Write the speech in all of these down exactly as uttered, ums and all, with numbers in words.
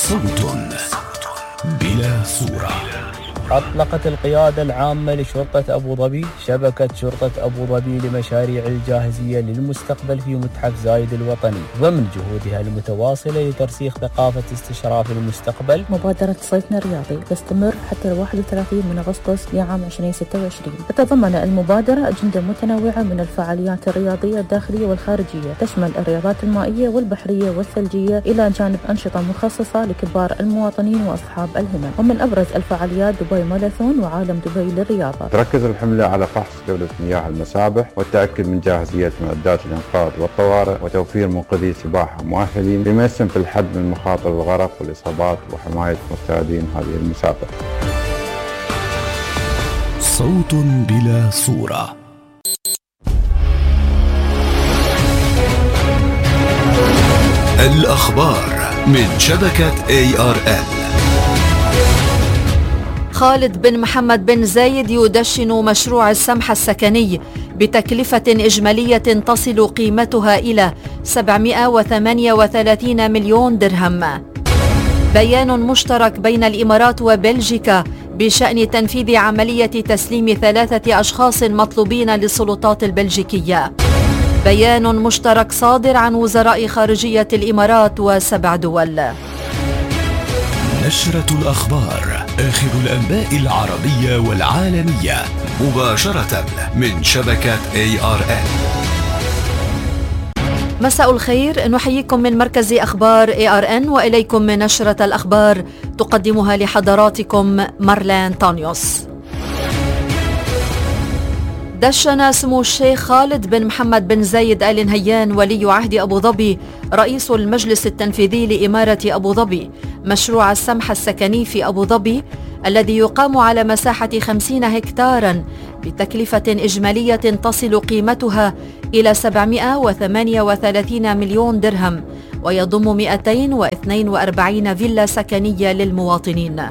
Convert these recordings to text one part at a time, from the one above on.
صوت بلا صورة. أطلقت القيادة العامة لشرطة أبو ظبي شبكة شرطة أبو ظبي لمشاريع الجاهزية للمستقبل في متحف زايد الوطني ضمن جهودها المتواصلة لترسيخ ثقافة استشراف المستقبل. مبادرة صيفنا الرياضي تستمر حتى الواحد وثلاثين من أغسطس لعام ألفين وستة وعشرين. تتضمن المبادرة أجندة متنوعة من الفعاليات الرياضية الداخلية والخارجية، تشمل الرياضات المائية والبحرية والثلجية إلى جانب أنشطة مخصصة لكبار المواطنين وأصحاب الهمم. ومن أبرز الفعاليات دبي ماراثون وعالم دبي للرياضة. تركز الحملة على فحص جودة مياه المسابح والتأكد من جاهزية معدات الإنقاذ والطوارئ وتوفير منقذي سباحة مؤهلين بما يسهم في الحد من مخاطر الغرق والإصابات وحماية مستعدين هذه المسابقة. صوت بلا صورة. الأخبار من شبكة إيه آر إل. خالد بن محمد بن زايد يدشن مشروع السمح السكني بتكلفة إجمالية تصل قيمتها إلى سبعمائة وثمانية وثلاثين مليون درهم. بيان مشترك بين الإمارات وبلجيكا بشأن تنفيذ عملية تسليم ثلاثة أشخاص مطلوبين للسلطات البلجيكية. بيان مشترك صادر عن وزراء خارجية الإمارات وسبع دول. نشرة الأخبار، آخر الأنباء العربية والعالمية مباشرة من شبكة إيه آر إل. مساء الخير، نحييكم من مركز أخبار إيه آر إن وإليكم من نشرة الأخبار تقدمها لحضراتكم مارلين تانيوس. دشن سمو الشيخ خالد بن محمد بن زايد آل نهيان ولي عهد أبو ظبي رئيس المجلس التنفيذي لإمارة أبو ظبي مشروع السمح السكني في أبو ظبي الذي يقام على مساحة خمسين هكتاراً بتكلفة إجمالية تصل قيمتها إلى سبعمائة وثمانية وثلاثين مليون درهم ويضم مئتين واثنين وأربعين فيلا سكنية للمواطنين.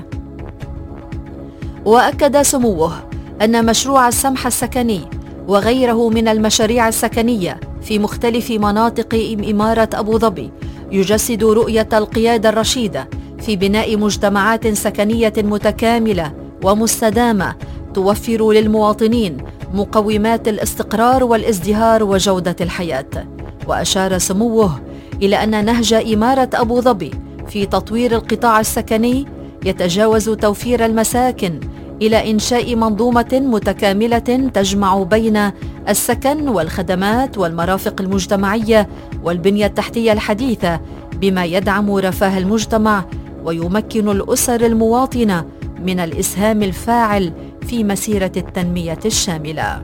وأكد سموه أن مشروع السمح السكني وغيره من المشاريع السكنية في مختلف مناطق إمارة أبو ظبي يجسد رؤية القيادة الرشيدة في بناء مجتمعات سكنية متكاملة ومستدامة توفر للمواطنين مقومات الاستقرار والازدهار وجودة الحياة. وأشار سموه إلى أن نهج إمارة أبو ظبي في تطوير القطاع السكني يتجاوز توفير المساكن إلى إنشاء منظومة متكاملة تجمع بين السكن والخدمات والمرافق المجتمعية والبنية التحتية الحديثة بما يدعم رفاه المجتمع ويمكن الأسر المواطنة من الإسهام الفاعل في مسيرة التنمية الشاملة.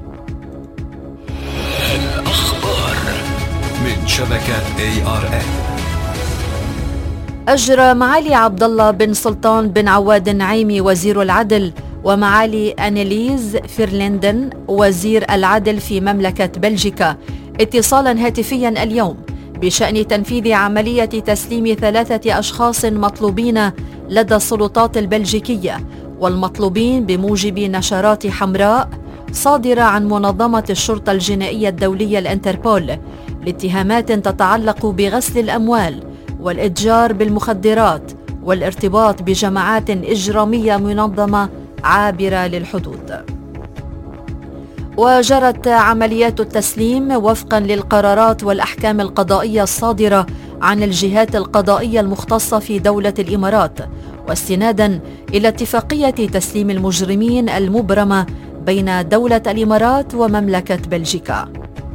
الأخبار من شبكة إيه آر إل. أجرى معالي عبد الله بن سلطان بن عواد النعيمي وزير العدل ومعالي أنيليز فيرلندن وزير العدل في مملكة بلجيكا اتصالا هاتفيا اليوم بشأن تنفيذ عملية تسليم ثلاثة أشخاص مطلوبين لدى السلطات البلجيكية والمطلوبين بموجب نشرات حمراء صادرة عن منظمة الشرطة الجنائية الدولية الانتربول لاتهامات تتعلق بغسل الأموال والإتجار بالمخدرات والارتباط بجماعات إجرامية منظمة عابرة للحدود. وجرت عمليات التسليم وفقا للقرارات والأحكام القضائية الصادرة عن الجهات القضائية المختصة في دولة الإمارات واستنادا إلى اتفاقية تسليم المجرمين المبرمة بين دولة الإمارات ومملكة بلجيكا.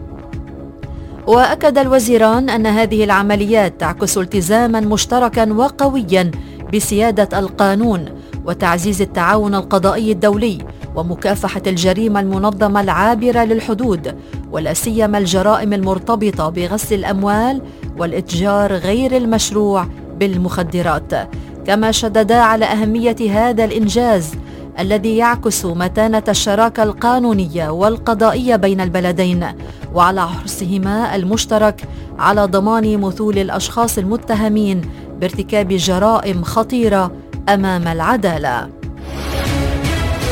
وأكد الوزيران أن هذه العمليات تعكس التزاما مشتركا وقويا بسيادة القانون وتعزيز التعاون القضائي الدولي ومكافحة الجريمة المنظمة العابرة للحدود ولا سيما الجرائم المرتبطة بغسل الأموال والإتجار غير المشروع بالمخدرات. كما شددا على أهمية هذا الإنجاز الذي يعكس متانة الشراكة القانونية والقضائية بين البلدين وعلى حرصهما المشترك على ضمان مثول الأشخاص المتهمين بارتكاب جرائم خطيرة أمام العدالة.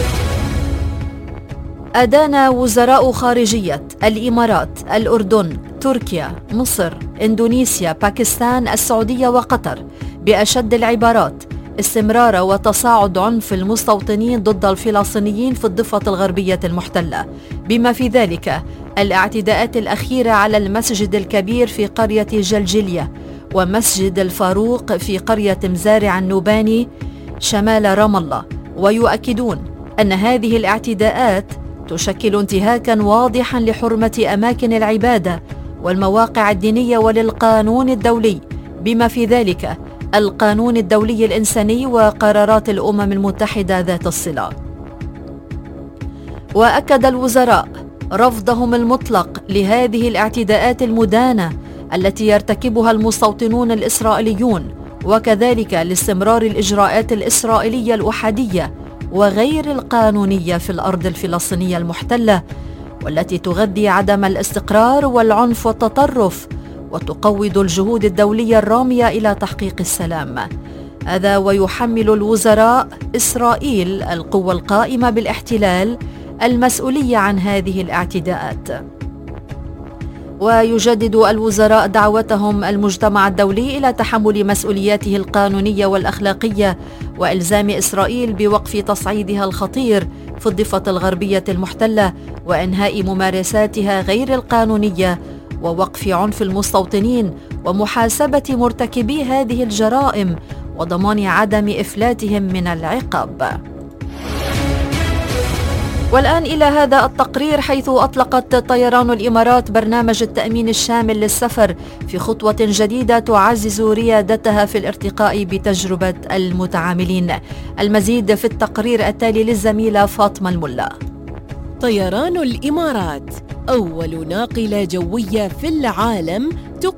أدان وزراء خارجية الإمارات، الأردن، تركيا، مصر، إندونيسيا، باكستان، السعودية وقطر بأشد العبارات استمرار وتصاعد عنف المستوطنين ضد الفلسطينيين في الضفة الغربية المحتلة، بما في ذلك الاعتداءات الأخيرة على المسجد الكبير في قرية جلجلية ومسجد الفاروق في قرية مزارع النوباني شمال رام الله. ويؤكدون أن هذه الاعتداءات تشكل انتهاكاً واضحاً لحرمة أماكن العبادة والمواقع الدينية وللقانون الدولي، بما في ذلك القانون الدولي الإنساني وقرارات الأمم المتحدة ذات الصلة. وأكد الوزراء رفضهم المطلق لهذه الاعتداءات المدانة التي يرتكبها المستوطنون الإسرائيليون، وكذلك لاستمرار الإجراءات الإسرائيلية الأحادية وغير القانونية في الأرض الفلسطينية المحتلة، والتي تغذي عدم الاستقرار والعنف والتطرف وتقوض الجهود الدولية الرامية إلى تحقيق السلام. هذا ويحمل الوزراء إسرائيل القوى القائمة بالاحتلال المسؤولية عن هذه الاعتداءات. ويجدد الوزراء دعوتهم المجتمع الدولي إلى تحمل مسؤولياته القانونية والأخلاقية وإلزام إسرائيل بوقف تصعيدها الخطير في الضفة الغربية المحتلة وإنهاء ممارساتها غير القانونية ووقف عنف المستوطنين ومحاسبة مرتكبي هذه الجرائم وضمان عدم إفلاتهم من العقاب. والآن إلى هذا التقرير، حيث أطلقت طيران الإمارات برنامج التأمين الشامل للسفر في خطوة جديدة تعزز ريادتها في الارتقاء بتجربة المتعاملين. المزيد في التقرير التالي للزميلة فاطمة الملا. طيران الإمارات أول ناقلة جوية في العالم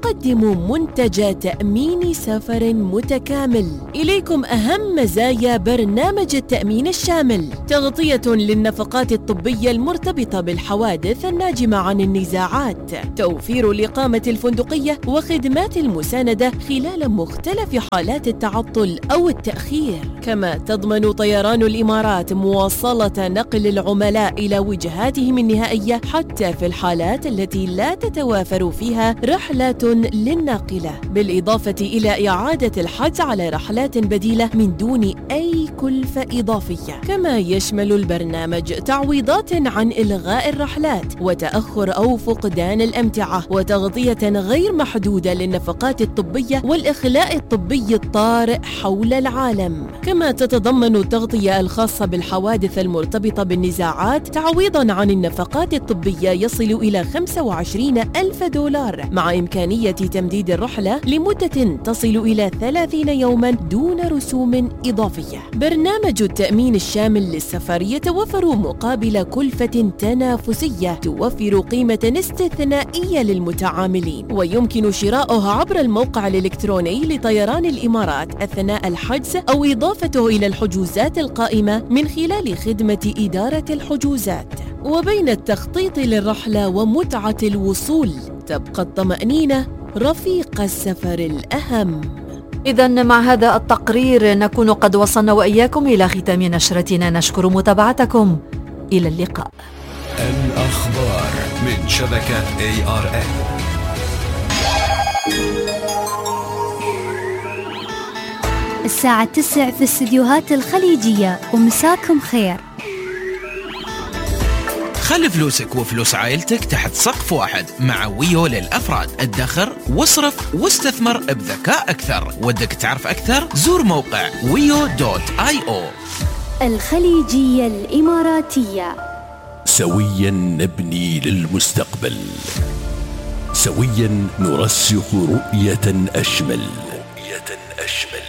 تقدم منتج تأمين سفر متكامل. إليكم أهم مزايا برنامج التأمين الشامل: تغطية للنفقات الطبية المرتبطة بالحوادث الناجمة عن النزاعات، توفير الإقامة الفندقية وخدمات المساندة خلال مختلف حالات التعطل أو التأخير. كما تضمن طيران الإمارات مواصلة نقل العملاء إلى وجهاتهم النهائية حتى في الحالات التي لا تتوافر فيها رحلات للناقلة، بالإضافة إلى إعادة الحجز على رحلات بديلة من دون أي كلفة إضافية. كما يشمل البرنامج تعويضات عن إلغاء الرحلات وتأخر أو فقدان الأمتعة، وتغطية غير محدودة للنفقات الطبية والإخلاء الطبي الطارئ حول العالم. كما تتضمن التغطية الخاصة بالحوادث المرتبطة بالنزاعات تعويضاً عن النفقات الطبية يصل إلى خمسة وعشرين ألف دولار، مع إمكانية تمديد الرحلة لمدة تصل إلى ثلاثين يوماً دون رسوم إضافية. برنامج التأمين الشامل للسفر يتوفر مقابل كلفة تنافسية توفر قيمة استثنائية للمتعاملين، ويمكن شراؤه عبر الموقع الإلكتروني لطيران الإمارات أثناء الحجز أو إضافته إلى الحجوزات القائمة من خلال خدمة إدارة الحجوزات. وبين التخطيط للرحلة ومتعة الوصول تبقى الطمأنينة رفيق السفر الأهم. إذن مع هذا التقرير نكون قد وصلنا وإياكم إلى ختام نشرتنا. نشكر متابعتكم، إلى اللقاء. الأخبار من شبكة إيه آر إن. الساعة تسع في الاستديوهات الخليجية، ومساكم خير. خلي فلوسك وفلوس عائلتك تحت سقف واحد مع ويو للأفراد. ادخر واصرف واستثمر بذكاء أكثر. ودك تعرف أكثر؟ زور موقع ويو دوت آي أو. الخليجية الإماراتية. سويا نبني للمستقبل، سويا نرسخ رؤية أشمل، رؤية أشمل،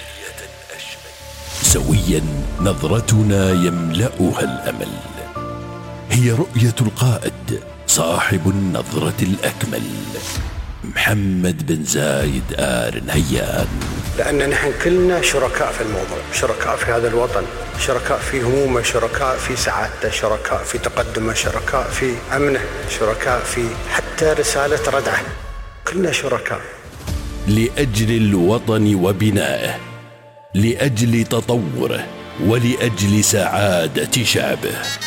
سويا نظرتنا يملأها الأمل. هي رؤية القائد صاحب النظرة الأكمل، محمد بن زايد آل نهيان. لأن نحن كلنا شركاء في الموضوع، شركاء في هذا الوطن، شركاء في همومه، شركاء في سعادته، شركاء في تقدمه، شركاء في أمنه، شركاء في حتى رسالة ردعه، كلنا شركاء. لأجل الوطن وبنائه، لأجل تطوره، ولأجل سعادة شعبه.